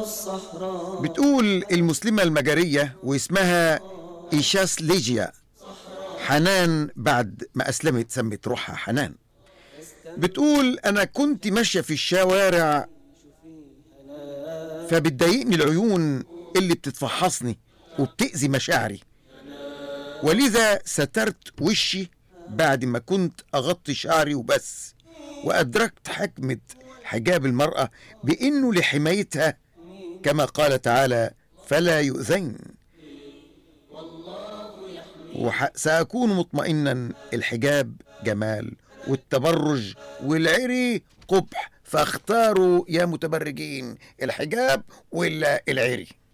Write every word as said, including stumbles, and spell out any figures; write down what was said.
بتقول المسلمة المجرية واسمها إيشاس ليجيا حنان، بعد ما أسلمت سمت روحها حنان. بتقول أنا كنت ماشية في الشوارع فبتضايقني العيون اللي بتتفحصني وبتأذي مشاعري، ولذا سترت وشي بعد ما كنت أغطي شعري وبس، وأدركت حكمة حجاب المرأة بأنه لحمايتها كما قال تعالى فلا يؤذين، وسأكون مطمئنا. الحجاب جمال والتبرج والعري قبح، فاختاروا يا متبرجين الحجاب ولا العري.